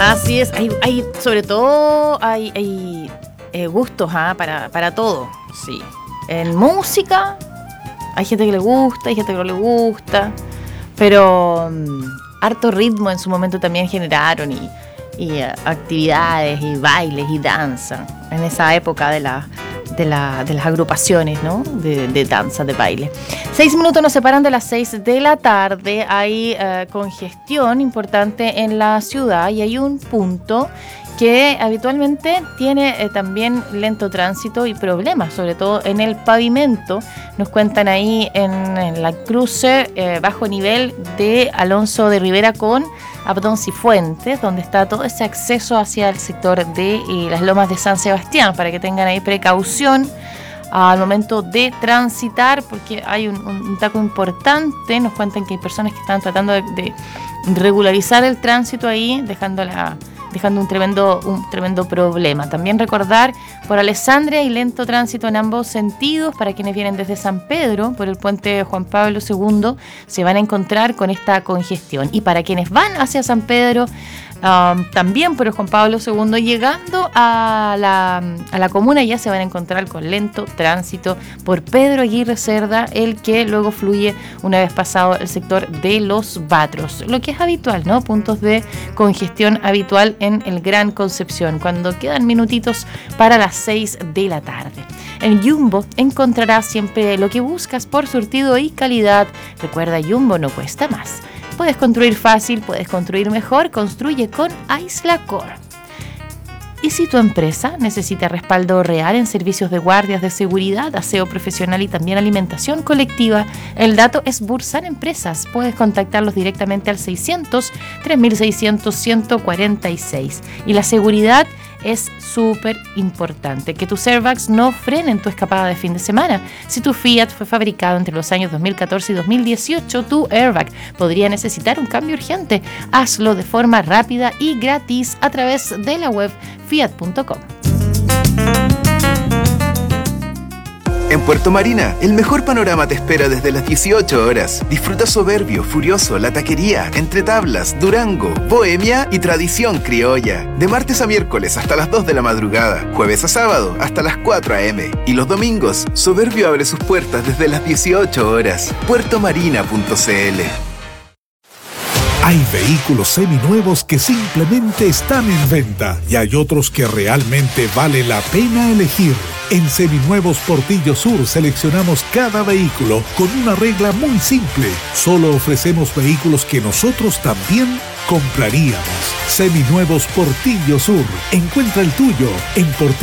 Así es, hay sobre todo hay gustos para todo, sí. En música hay gente que le gusta, hay gente que no le gusta, pero harto ritmo en su momento también generaron y actividades y bailes y danza en esa época de las agrupaciones, ¿no? de danza, de baile. 6 minutos nos separan de las 6 de la tarde. Hay congestión importante en la ciudad y hay un punto que habitualmente tiene también lento tránsito y problemas, sobre todo en el pavimento. Nos cuentan ahí en la cruce bajo nivel de Alonso de Rivera con Abdón Cifuentes, donde está todo ese acceso hacia el sector de las Lomas de San Sebastián, para que tengan ahí precaución al momento de transitar, porque hay un taco importante. Nos cuentan que hay personas que están tratando de regularizar el tránsito ahí, dejando un tremendo problema. También recordar, por Alessandria hay lento tránsito en ambos sentidos. Para quienes vienen desde San Pedro, por el puente Juan Pablo II, se van a encontrar con esta congestión. Y para quienes van hacia San Pedro, también por el Juan Pablo II, llegando a la comuna, ya se van a encontrar con lento tránsito por Pedro Aguirre Cerda, el que luego fluye una vez pasado el sector de Los Batros. Lo que es habitual, ¿no? Puntos de congestión habitual en el Gran Concepción, cuando quedan minutitos para las 6 de la tarde. En Jumbo encontrarás siempre lo que buscas por surtido y calidad. Recuerda, Jumbo no cuesta más. Puedes construir fácil, puedes construir mejor. Construye con Aislacor. Y si tu empresa necesita respaldo real en servicios de guardias de seguridad, aseo profesional y también alimentación colectiva, el dato es Bursan Empresas. Puedes contactarlos directamente al 600-3600-146. Y la seguridad es súper importante. Que tus airbags no frenen tu escapada de fin de semana. Si tu Fiat fue fabricado entre los años 2014 y 2018, tu airbag podría necesitar un cambio urgente. Hazlo de forma rápida y gratis a través de la web fiat.com. En Puerto Marina, el mejor panorama te espera desde las 18 horas. Disfruta Soberbio, Furioso, La Taquería, Entre Tablas, Durango, Bohemia y Tradición Criolla. De martes a miércoles hasta las 2 de la madrugada, jueves a sábado hasta las 4 a.m. Y los domingos, Soberbio abre sus puertas desde las 18 horas. puertomarina.cl. Hay vehículos seminuevos que simplemente están en venta y hay otros que realmente vale la pena elegir. En Seminuevos Portillo Sur seleccionamos cada vehículo con una regla muy simple. Solo ofrecemos vehículos que nosotros también compraríamos. Seminuevos Portillo Sur. Encuentra el tuyo en Portillo.